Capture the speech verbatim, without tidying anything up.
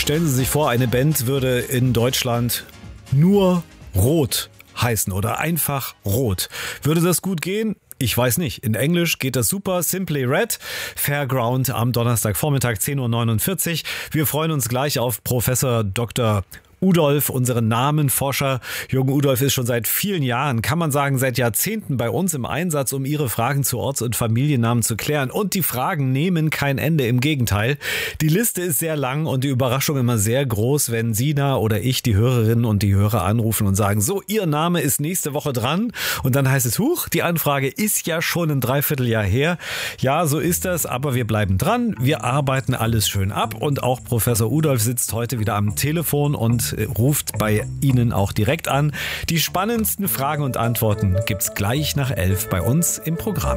Stellen Sie sich vor, eine Band würde in Deutschland nur Rot heißen oder einfach Rot. Würde das gut gehen? Ich weiß nicht. In Englisch geht das super. Simply Red. Fairground am Donnerstagvormittag zehn Uhr neunundvierzig. Wir freuen uns gleich auf Professor Doktor Udolf, unseren Namenforscher. Jürgen Udolf ist schon seit vielen Jahren, kann man sagen, seit Jahrzehnten bei uns im Einsatz, um Ihre Fragen zu Orts- und Familiennamen zu klären. Und die Fragen nehmen kein Ende, im Gegenteil. Die Liste ist sehr lang und die Überraschung immer sehr groß, wenn Sina oder ich die Hörerinnen und die Hörer anrufen und sagen, so, Ihr Name ist nächste Woche dran. Und dann heißt es, huch, die Anfrage ist ja schon ein Dreivierteljahr her. Ja, so ist das, aber wir bleiben dran. Wir arbeiten alles schön ab und auch Professor Udolf sitzt heute wieder am Telefon und ruft bei Ihnen auch direkt an. Die spannendsten Fragen und Antworten gibt's gleich nach elf bei uns im Programm.